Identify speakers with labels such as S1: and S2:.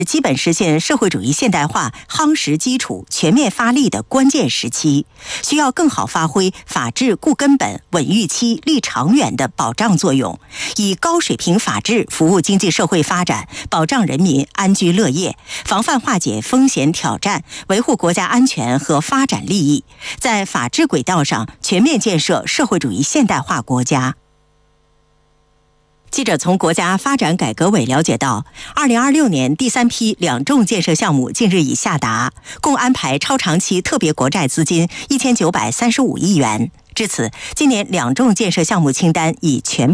S1: 基本实现社会主义现代化夯实基础、全面发力的关键时期，需要更好发挥法治固根本、稳预期、立长远的保障作用，以高水平法治服务经济社会发展，保障人民安居乐业，防范化解风险挑战，维护国家安全和发展利益，在法治轨道上全面建设社会主义现代化国家。记者从国家发展改革委了解到，2026年第3批两重建设项目近日已下达，共安排超长期特别国债资金1935亿元。至此，今年两重建设项目清单已全